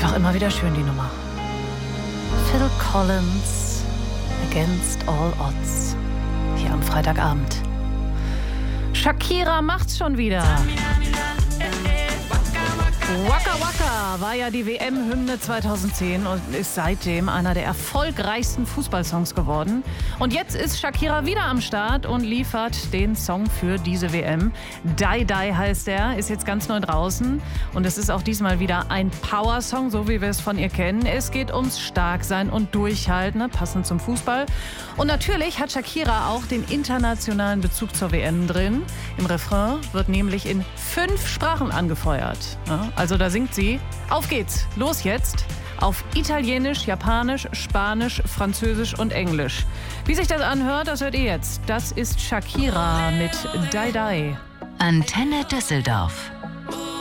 Einfach immer wieder schön, die Nummer. Phil Collins, Against All Odds. Hier am Freitagabend. Shakira macht's schon wieder. Waka Waka war ja die WM-Hymne 2010 und ist seitdem einer der erfolgreichsten Fußballsongs geworden. Und jetzt ist Shakira wieder am Start und liefert den Song für diese WM. Die Die heißt er, ist jetzt ganz neu draußen. Und es ist auch diesmal wieder ein Power-Song, so wie wir es von ihr kennen. Es geht ums Starksein und Durchhalten, ne, passend zum Fußball. Und natürlich hat Shakira auch den internationalen Bezug zur WM drin. Im Refrain wird nämlich in 5 Sprachen angefeuert. Ja, also da singt sie. Auf geht's, los jetzt. Auf Italienisch, Japanisch, Spanisch, Französisch und Englisch. Wie sich das anhört, das hört ihr jetzt. Das ist Shakira mit Die Die. Antenne Düsseldorf.